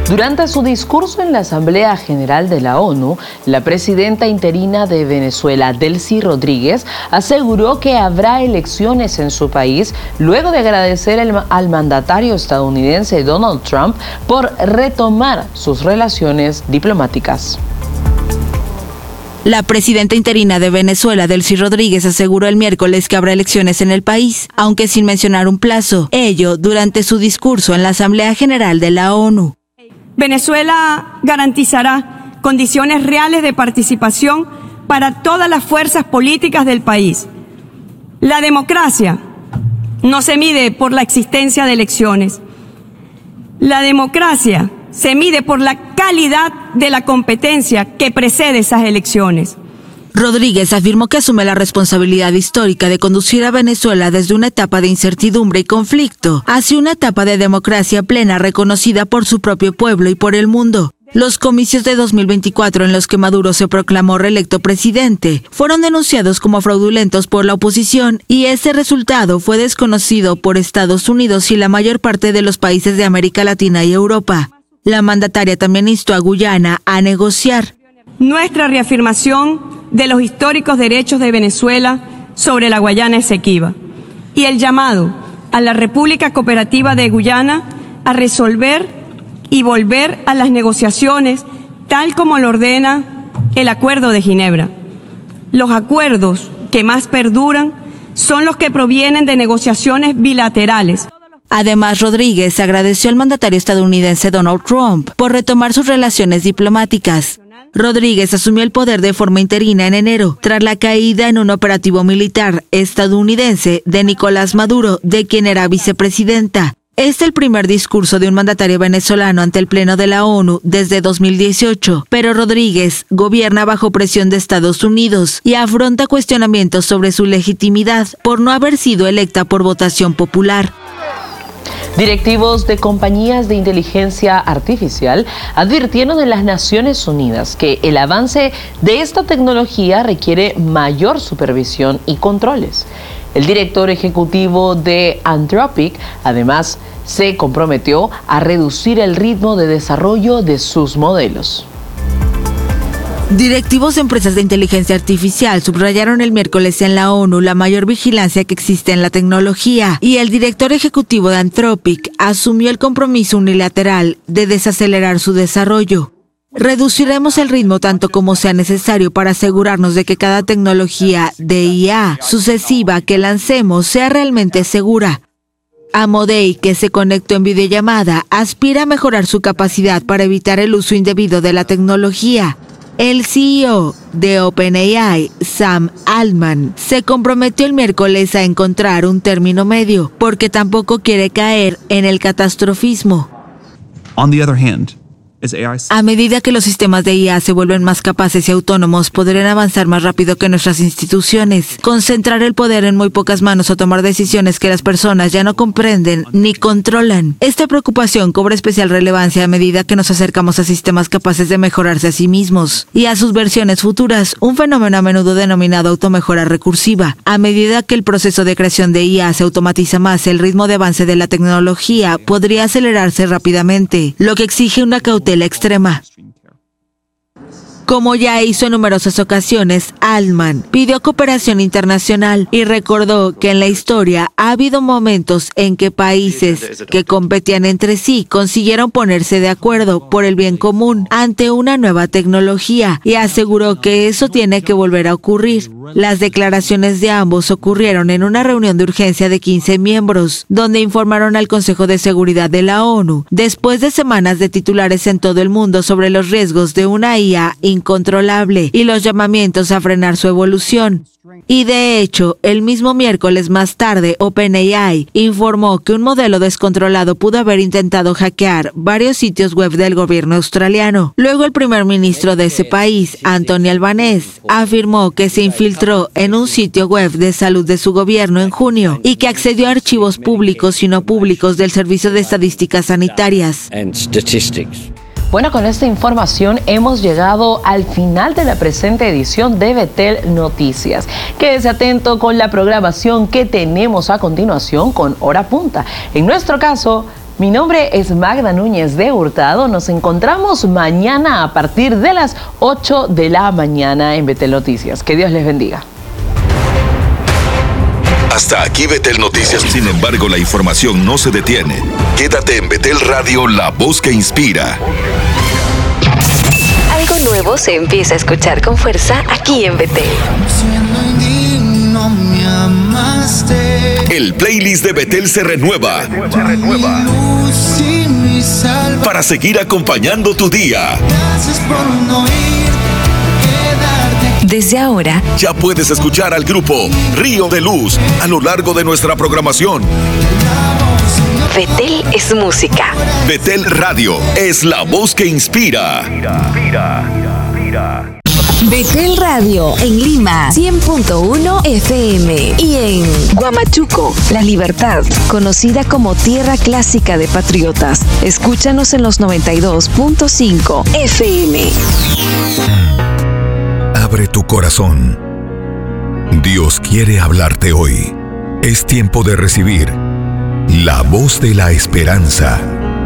Durante su discurso en la Asamblea General de la ONU, la presidenta interina de Venezuela, Delcy Rodríguez, aseguró que habrá elecciones en su país luego de agradecer al mandatario estadounidense Donald Trump por retomar sus relaciones diplomáticas. La presidenta interina de Venezuela, Delcy Rodríguez, aseguró el miércoles que habrá elecciones en el país, aunque sin mencionar un plazo. Ello durante su discurso en la Asamblea General de la ONU. Venezuela garantizará condiciones reales de participación para todas las fuerzas políticas del país. La democracia no se mide por la existencia de elecciones. La democracia se mide por la calidad de la competencia que precede esas elecciones. Rodríguez afirmó que asume la responsabilidad histórica de conducir a Venezuela desde una etapa de incertidumbre y conflicto hacia una etapa de democracia plena reconocida por su propio pueblo y por el mundo. Los comicios de 2024 en los que Maduro se proclamó reelecto presidente fueron denunciados como fraudulentos por la oposición y ese resultado fue desconocido por Estados Unidos y la mayor parte de los países de América Latina y Europa. La mandataria también instó a Guyana a negociar. Nuestra reafirmación de los históricos derechos de Venezuela sobre la Guayana Esequiba y el llamado a la República Cooperativa de Guyana a resolver y volver a las negociaciones tal como lo ordena el Acuerdo de Ginebra. Los acuerdos que más perduran son los que provienen de negociaciones bilaterales. Además, Rodríguez agradeció al mandatario estadounidense Donald Trump por retomar sus relaciones diplomáticas. Rodríguez asumió el poder de forma interina en enero, tras la caída en un operativo militar estadounidense de Nicolás Maduro, de quien era vicepresidenta. Es el primer discurso de un mandatario venezolano ante el Pleno de la ONU desde 2018, pero Rodríguez gobierna bajo presión de Estados Unidos y afronta cuestionamientos sobre su legitimidad por no haber sido electa por votación popular. Directivos de compañías de inteligencia artificial advirtieron en las Naciones Unidas que el avance de esta tecnología requiere mayor supervisión y controles. El director ejecutivo de Anthropic, además, se comprometió a reducir el ritmo de desarrollo de sus modelos. Directivos de empresas de inteligencia artificial subrayaron el miércoles en la ONU la mayor vigilancia que existe en la tecnología y el director ejecutivo de Anthropic asumió el compromiso unilateral de desacelerar su desarrollo. Reduciremos el ritmo tanto como sea necesario para asegurarnos de que cada tecnología de IA sucesiva que lancemos sea realmente segura. Amodei, que se conectó en videollamada, aspira a mejorar su capacidad para evitar el uso indebido de la tecnología. El CEO de OpenAI, Sam Altman, se comprometió el miércoles a encontrar un término medio, porque tampoco quiere caer en el catastrofismo. On the other hand, a medida que los sistemas de IA se vuelven más capaces y autónomos, podrían avanzar más rápido que nuestras instituciones, concentrar el poder en muy pocas manos o tomar decisiones que las personas ya no comprenden ni controlan. Esta preocupación cobra especial relevancia a medida que nos acercamos a sistemas capaces de mejorarse a sí mismos y a sus versiones futuras, un fenómeno a menudo denominado automejora recursiva. A medida que el proceso de creación de IA se automatiza más, el ritmo de avance de la tecnología podría acelerarse rápidamente, lo que exige una cautela extrema. Como ya hizo en numerosas ocasiones, Altman pidió cooperación internacional y recordó que en la historia ha habido momentos en que países que competían entre sí consiguieron ponerse de acuerdo por el bien común ante una nueva tecnología y aseguró que eso tiene que volver a ocurrir. Las declaraciones de ambos ocurrieron en una reunión de urgencia de 15 miembros, donde informaron al Consejo de Seguridad de la ONU, después de semanas de titulares en todo el mundo sobre los riesgos de una IA incontrolable y los llamamientos a frenar su evolución. Y de hecho, el mismo miércoles más tarde, OpenAI informó que un modelo descontrolado pudo haber intentado hackear varios sitios web del gobierno australiano. Luego el primer ministro de ese país, Anthony Albanese, afirmó que se infiltró en un sitio web de salud de su gobierno en junio y que accedió a archivos públicos y no públicos del Servicio de Estadísticas Sanitarias. Bueno, con esta información hemos llegado al final de la presente edición de Betel Noticias. Quédese atento con la programación que tenemos a continuación con Hora Punta. En nuestro caso, Mi nombre es Magda Núñez de Hurtado. Nos encontramos mañana a partir de las 8 de la mañana en Betel Noticias. Que Dios les bendiga. Hasta aquí Betel Noticias. Sin embargo, la información no se detiene. Quédate en Betel Radio, la voz que inspira. Algo nuevo se empieza a escuchar con fuerza aquí en Betel. El playlist de Betel se renueva. Para seguir acompañando tu día. Desde ahora, ya puedes escuchar al grupo Río de Luz a lo largo de nuestra programación. Betel es música. Betel Radio es la voz que inspira. Betel Radio en Lima 100.1 FM y en Huamachuco, La Libertad, conocida como Tierra Clásica de Patriotas. Escúchanos en los 92.5 FM. Abre tu corazón. Dios quiere hablarte hoy. Es tiempo de recibir la voz de la esperanza.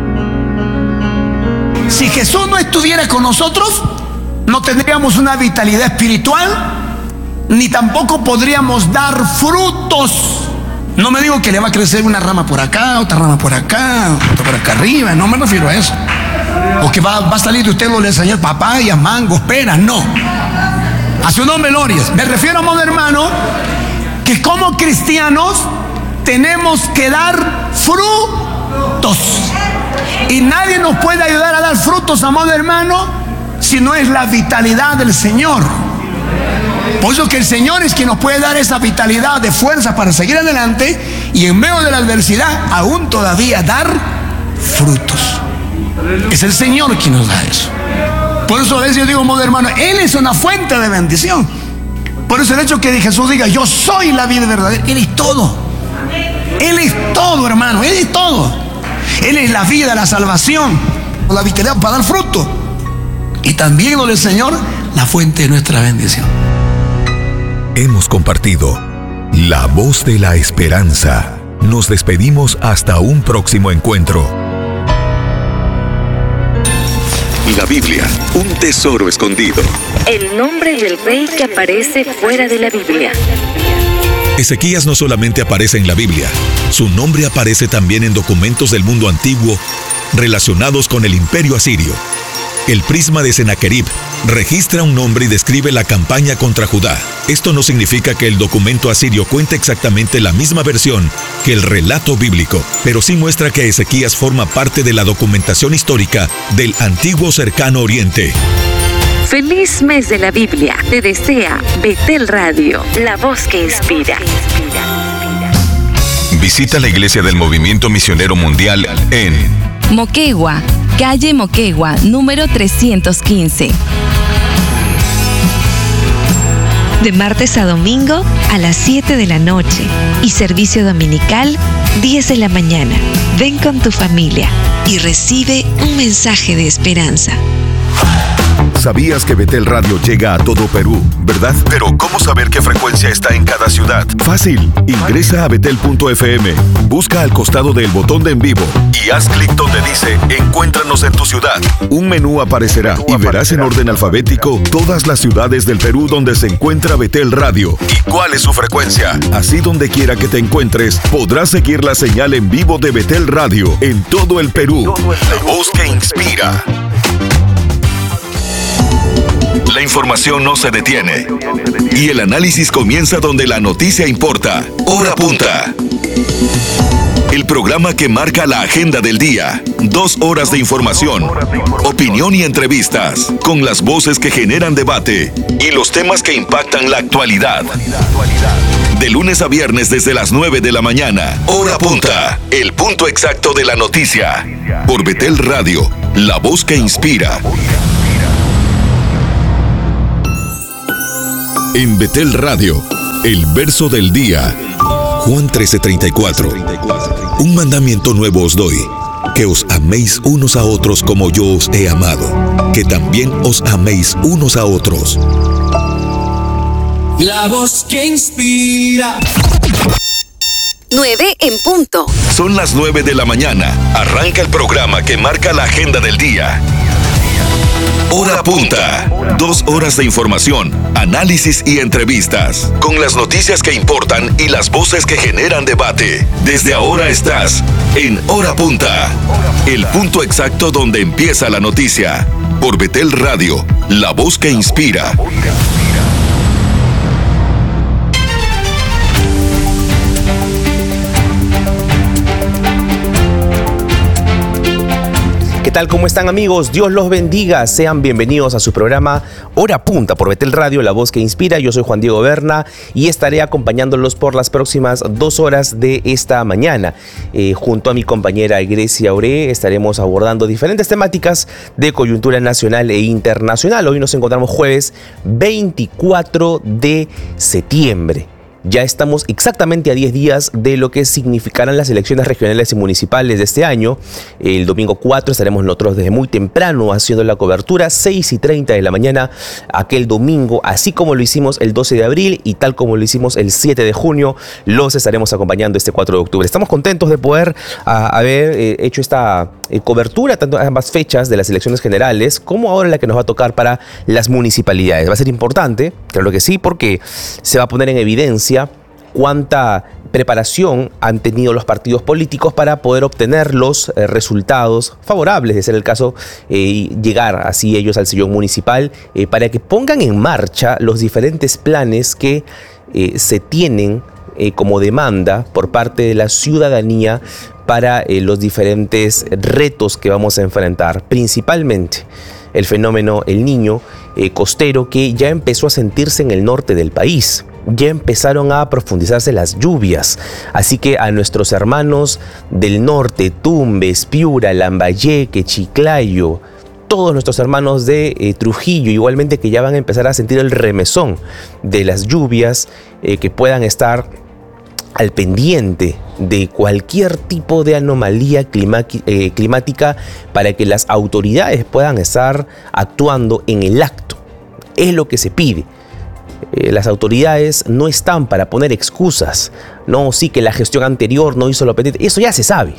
Si Jesús no estuviera con nosotros, no tendríamos una vitalidad espiritual, ni tampoco podríamos dar frutos. No me digo que le va a crecer una rama por acá, otra rama por acá, otra por acá arriba, no me refiero a eso. O que va a salir de usted lo le enseñó papayas, mangos, peras, no. A su nombre, glorias. Me refiero, amado hermano, que como cristianos tenemos que dar frutos. Y nadie nos puede ayudar a dar frutos, amado hermano, si no es la vitalidad del Señor. Por eso que el Señor es quien nos puede dar esa vitalidad de fuerza para seguir adelante y en medio de la adversidad aún todavía dar frutos. Es el Señor quien nos da eso. Por eso a veces yo digo, amado hermano, Él es una fuente de bendición. Por eso el hecho que Jesús diga, yo soy la vida verdadera, Él es todo. Él es todo, hermano, Él es todo. Él es la vida, la salvación, la vitalidad para dar fruto. Y también, lo del Señor, la fuente de nuestra bendición. Hemos compartido la voz de la esperanza. Nos despedimos hasta un próximo encuentro. La Biblia, un tesoro escondido. El nombre del rey que aparece fuera de la Biblia. Ezequías no solamente aparece en la Biblia, su nombre aparece también en documentos del mundo antiguo relacionados con el imperio asirio. El prisma de Senaquerib registra un nombre y describe la campaña contra Judá. Esto no significa que el documento asirio cuente exactamente la misma versión que el relato bíblico, pero sí muestra que Ezequías forma parte de la documentación histórica del antiguo cercano oriente. Feliz mes de la Biblia. Te desea Betel Radio, la voz que inspira. Visita la iglesia del Movimiento Misionero Mundial en Moquegua, calle Moquegua, número 315. De martes a domingo a las 7 de la noche y servicio dominical 10 de la mañana. Ven con tu familia y recibe un mensaje de esperanza. ¿Sabías que Betel Radio llega a todo Perú, verdad? Pero ¿cómo saber qué frecuencia está en cada ciudad? Fácil, ingresa a betel.fm, busca al costado del botón de en vivo y haz clic donde dice Encuéntranos en tu ciudad. Un menú aparecerá y verás en orden alfabético todas las ciudades del Perú donde se encuentra Betel Radio y cuál es su frecuencia. Así donde quiera que te encuentres, podrás seguir la señal en vivo de Betel Radio en todo el Perú. La voz que inspira. La información no se detiene y el análisis comienza donde la noticia importa. Hora Punta. El programa que marca la agenda del día. 2 horas de información, opinión y entrevistas con las voces que generan debate y los temas que impactan la actualidad. De lunes a viernes desde las 9 de la mañana. Hora Punta. El punto exacto de la noticia. Por Betel Radio, la voz que inspira. En Betel Radio, el verso del día. Juan 13:34. Un mandamiento nuevo os doy, que os améis unos a otros como yo os he amado, que también os améis unos a otros. La voz que inspira. 9 en punto. Son las 9 de la mañana. Arranca el programa que marca la agenda del día. Hora Punta. 2 horas de información, análisis y entrevistas. Con las noticias que importan y las voces que generan debate. Desde ahora estás en Hora Punta. El punto exacto donde empieza la noticia. Por Betel Radio, la voz que inspira. ¿Qué tal? ¿Cómo están, amigos? Dios los bendiga. Sean bienvenidos a su programa Hora Punta por Betel Radio, la voz que inspira. Yo soy Juan Diego Berna y estaré acompañándolos por las próximas 2 horas de esta mañana. Junto a mi compañera Grecia Oré estaremos abordando diferentes temáticas de coyuntura nacional e internacional. Hoy nos encontramos jueves 24 de septiembre. Ya estamos exactamente a 10 días de lo que significarán las elecciones regionales y municipales de este año. El domingo 4 estaremos nosotros desde muy temprano haciendo la cobertura, 6:30 de la mañana aquel domingo, así como lo hicimos el 12 de abril y tal como lo hicimos el 7 de junio, los estaremos acompañando este 4 de octubre. Estamos contentos de poder haber hecho esta cobertura, tanto en ambas fechas de las elecciones generales, como ahora la que nos va a tocar para las municipalidades. Va a ser importante, claro que sí, porque se va a poner en evidencia cuánta preparación han tenido los partidos políticos para poder obtener los resultados favorables, de ser el caso, llegar así ellos al sillón municipal, para que pongan en marcha los diferentes planes que se tienen como demanda por parte de la ciudadanía para los diferentes retos que vamos a enfrentar, principalmente el fenómeno El Niño costero, que ya empezó a sentirse en el norte del país. Ya empezaron a profundizarse las lluvias, así que a nuestros hermanos del norte, Tumbes, Piura, Lambayeque, Chiclayo, todos nuestros hermanos de Trujillo, igualmente, que ya van a empezar a sentir el remesón de las lluvias, que puedan estar al pendiente de cualquier tipo de anomalía climática para que las autoridades puedan estar actuando en el acto. Es lo que se pide. Las autoridades no están para poner excusas. No, sí, que la gestión anterior no hizo lo pendiente. Eso ya se sabe.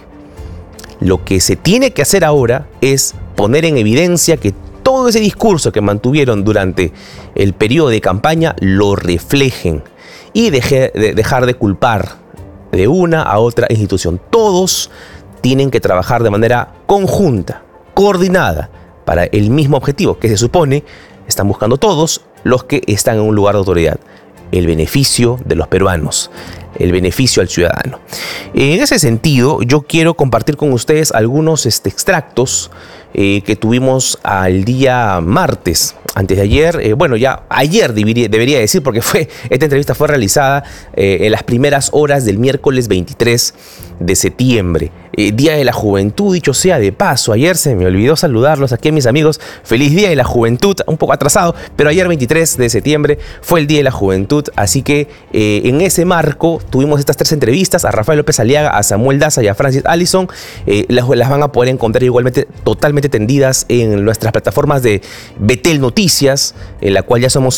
Lo que se tiene que hacer ahora es poner en evidencia que todo ese discurso que mantuvieron durante el periodo de campaña lo reflejen y dejar de culpar de una a otra institución. Todos tienen que trabajar de manera conjunta, coordinada, para el mismo objetivo que se supone están buscando todos los que están en un lugar de autoridad: el beneficio de los peruanos, el beneficio al ciudadano. En ese sentido, yo quiero compartir con ustedes algunos extractos que tuvimos al día martes, antes de ayer, ya ayer debería decir, porque esta entrevista fue realizada en las primeras horas del miércoles 23 de septiembre, Día de la Juventud, dicho sea de paso. Ayer se me olvidó saludarlos aquí a mis amigos. Feliz Día de la Juventud, un poco atrasado, pero ayer 23 de septiembre fue el Día de la Juventud, así que en ese marco tuvimos estas 3 entrevistas a Rafael López Aliaga, a Samuel Daza y a Francis Allison. Las van a poder encontrar igualmente totalmente tendidas en nuestras plataformas de Betel Noticias, en la cual ya somos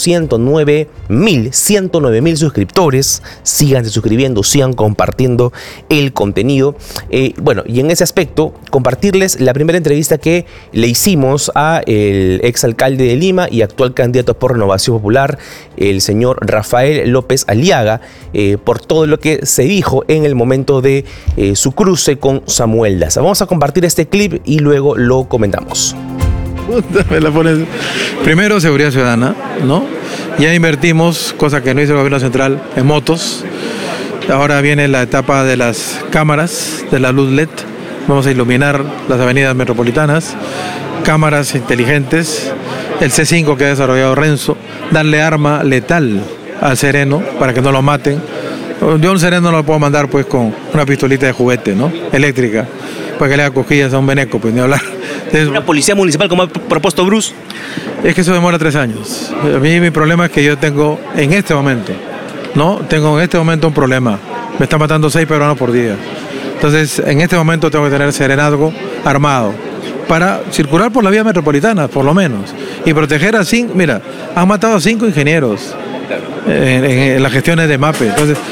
109,000 suscriptores. Síganse suscribiendo, sigan compartiendo el contenido. Y en ese aspecto, compartirles la primera entrevista que le hicimos a el exalcalde de Lima y actual candidato por Renovación Popular, el señor Rafael López Aliaga, por todo lo que se dijo en el momento de su cruce con Samuel Daza. Vamos a compartir este clip y luego lo comentamos. Me la pones. Primero, seguridad ciudadana, ¿no? Ya invertimos, cosa que no hizo el gobierno central, en motos. Ahora viene la etapa de las cámaras, de la luz LED. Vamos a iluminar las avenidas metropolitanas. Cámaras inteligentes. El C5 que ha desarrollado Renzo. Darle arma letal al sereno para que no lo maten. Yo un sereno no lo puedo mandar pues con una pistolita de juguete, ¿no? Eléctrica. Para que le haga cosquillas a un veneco, pues ni hablar. Entonces, ¿una policía municipal como ha propuesto Bruce? Es que eso demora 3 años. A mí mi problema es que yo tengo en este momento un problema. Me están matando 6 peruanos por día. Entonces, en este momento tengo que tener serenazgo armado para circular por la vía metropolitana, por lo menos. Y proteger a 5, mira, han matado a 5 ingenieros en las gestiones de MAPE. Entonces,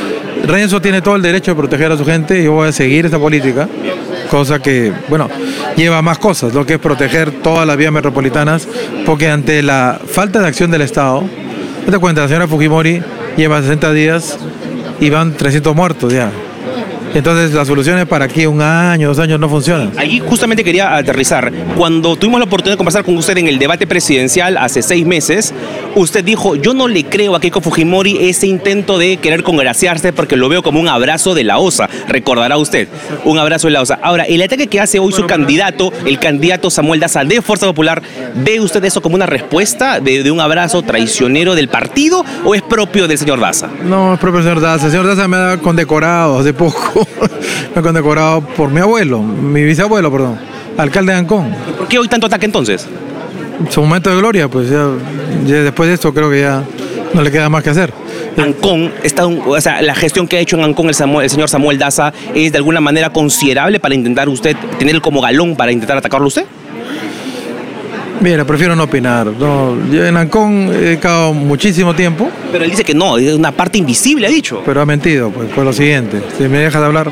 Renzo tiene todo el derecho de proteger a su gente y yo voy a seguir esa política, cosa que, bueno, lleva más cosas, lo que es proteger todas las vías metropolitanas, porque ante la falta de acción del Estado, te cuenta, la señora Fujimori lleva 60 días y van 300 muertos ya. Entonces las soluciones para aquí 1 año, 2 años no funcionan. Allí justamente quería aterrizar. Cuando tuvimos la oportunidad de conversar con usted en el debate presidencial hace 6 meses, usted dijo, yo no le creo a Keiko Fujimori ese intento de querer congraciarse porque lo veo como un abrazo de la OSA. Recordará usted, un abrazo de la OSA. Ahora, el ataque que hace hoy su candidato, el candidato Samuel Daza de Fuerza Popular, ¿ve usted eso como una respuesta de un abrazo traicionero del partido o es propio del señor Daza? No, es propio del señor Daza. El señor Daza me ha condecorado hace poco. Me ha condecorado por mi abuelo, mi bisabuelo, perdón, alcalde de Ancón. ¿Por qué hoy tanto ataque entonces? Su momento de gloria, pues ya después de esto creo que ya no le queda más que hacer. Ancón, o sea, la gestión que ha hecho en Ancón el señor Samuel Daza es de alguna manera considerable para intentar usted tener como galón para intentar atacarlo usted. Mira, prefiero no opinar. No, yo en Ancón he dedicado muchísimo tiempo. Pero él dice que no, es una parte invisible, ha dicho. Pero ha mentido, pues, por lo siguiente. Si me dejas de hablar.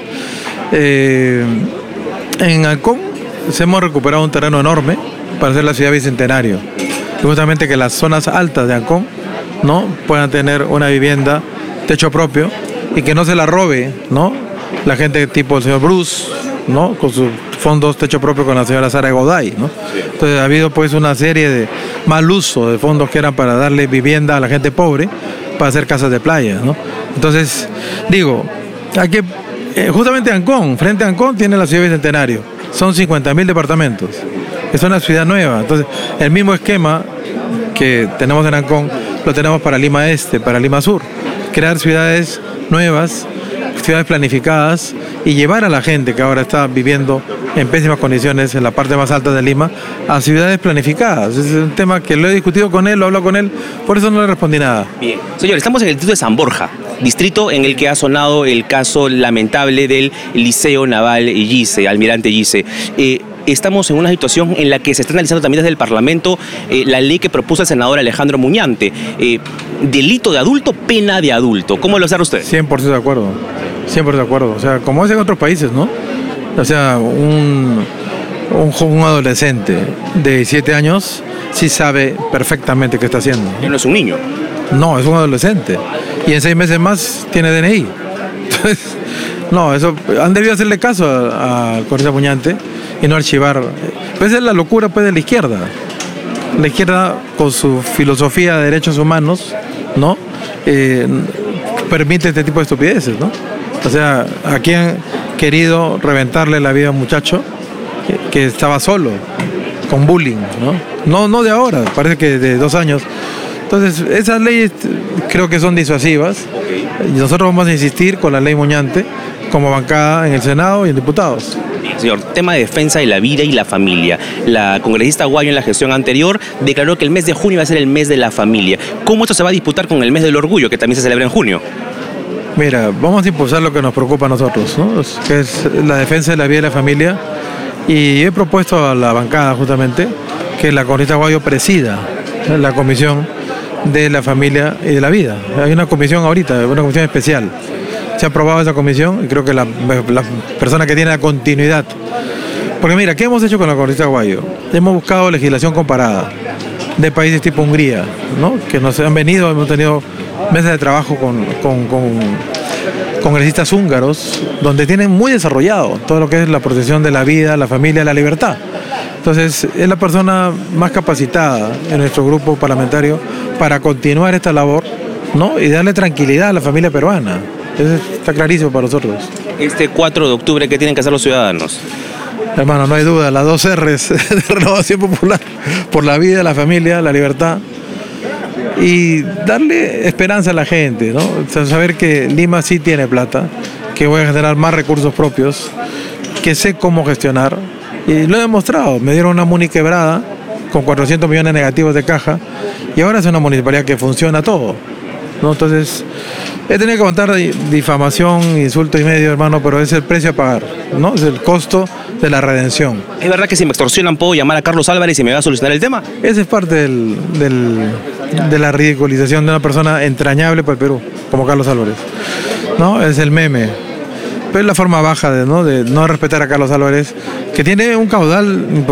En Ancón hemos recuperado un terreno enorme para hacer la ciudad bicentenario. Y justamente que las zonas altas de Ancón, ¿no?, puedan tener una vivienda, techo propio, y que no se la robe, ¿no?, la gente tipo el señor Bruce, ¿no?, con sus fondos techo propio con la señora Sara Goday, ¿no? Entonces ha habido pues una serie de mal uso de fondos que eran para darle vivienda a la gente pobre, para hacer casas de playa, ¿no? Entonces, digo, hay que, justamente Ancón, frente a Ancón tiene la ciudad bicentenario, son 50.000 departamentos, es una ciudad nueva, entonces el mismo esquema que tenemos en Ancón lo tenemos para Lima Este, para Lima Sur, crear ciudades nuevas, ciudades planificadas y llevar a la gente que ahora está viviendo en pésimas condiciones en la parte más alta de Lima a ciudades planificadas. Es un tema que lo he discutido con él, lo hablo con él, por eso no le respondí nada. Bien, señor, estamos en el distrito de San Borja, distrito en el que ha sonado el caso lamentable del Liceo Naval Gise, Almirante Gise. Estamos en una situación en la que se está analizando también desde el Parlamento la ley que propuso el senador Alejandro Muñante. Delito de adulto, pena de adulto. ¿Cómo lo sabe usted? 100% de acuerdo, 100% de acuerdo. O sea, como es en otros países, ¿no? O sea, un adolescente de 17 años sí sabe perfectamente qué está haciendo. Él no es un niño. No, es un adolescente. Y en 6 meses más tiene DNI. Entonces, no, eso han debido hacerle caso a Correa Muñante y no archivar. Pues es la locura pues de la izquierda. La izquierda, con su filosofía de derechos humanos, ¿no?, permite este tipo de estupideces, ¿no? O sea, aquí han querido reventarle la vida a un muchacho que estaba solo, con bullying, ¿no? No de ahora, parece que de 2 años. Entonces, esas leyes creo que son disuasivas y nosotros vamos a insistir con la ley Muñante como bancada en el Senado y en diputados. Señor, tema de defensa de la vida y la familia. La congresista Guayo en la gestión anterior declaró que el mes de junio va a ser el mes de la familia. ¿Cómo esto se va a disputar con el mes del orgullo, que también se celebra en junio? Mira, vamos a impulsar lo que nos preocupa a nosotros, ¿no?, que es la defensa de la vida y la familia. Y he propuesto a la bancada justamente que la congresista Guayo presida la comisión de la familia y de la vida. Hay una comisión ahorita, una comisión especial. Se ha aprobado esa comisión y creo que la persona que tiene la continuidad. Porque mira, ¿qué hemos hecho con la congresista Guayo? Hemos buscado legislación comparada de países tipo Hungría, ¿no?, que nos han venido, hemos tenido mesas de trabajo con congresistas húngaros, donde tienen muy desarrollado todo lo que es la protección de la vida, la familia, la libertad. Entonces, es la persona más capacitada en nuestro grupo parlamentario para continuar esta labor, ¿no?, y darle tranquilidad a la familia peruana. Eso está clarísimo para nosotros. Este 4 de octubre, ¿qué tienen que hacer los ciudadanos? Hermano, no hay duda, las 2 R's de Renovación Popular, por la vida, la familia, la libertad, y darle esperanza a la gente, ¿no? O sea, saber que Lima sí tiene plata, que voy a generar más recursos propios, que sé cómo gestionar, y lo he demostrado. Me dieron una muni quebrada con 400 millones negativos de caja, y ahora es una municipalidad que funciona todo, ¿no? Entonces, he tenido que aguantar difamación, insulto y medio, hermano, pero es el precio a pagar, ¿no? Es el costo de la redención. ¿Es verdad que si me extorsionan puedo llamar a Carlos Álvarez y me va a solucionar el tema? Esa es parte de la ridiculización de una persona entrañable para el Perú, como Carlos Álvarez. ¿no? Es el meme. Pero es la forma baja de no respetar a Carlos Álvarez, que tiene un caudal